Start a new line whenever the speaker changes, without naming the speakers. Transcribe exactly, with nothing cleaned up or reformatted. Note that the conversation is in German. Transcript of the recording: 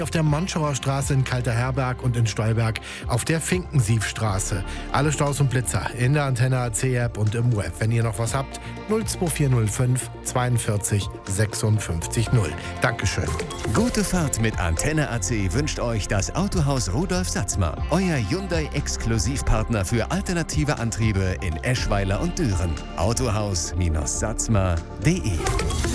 auf der Monschauer Straße in Kalterherberg und in Stolberg auf der Finkensiefstraße. Alle Staus und Blitzer in der Antenne A C App und im Web. Wenn ihr noch was habt, null zwei vier null fünf zweiundvierzig sechsundfünfzig null. Dankeschön.
Gute Fahrt mit Antenne A C wünscht euch das Autohaus Rudolf Satzmer. Euer Hyundai-Exklusivpartner für alternative Antriebe in Eschweiler und Düren. Autohaus Satzmer punkt de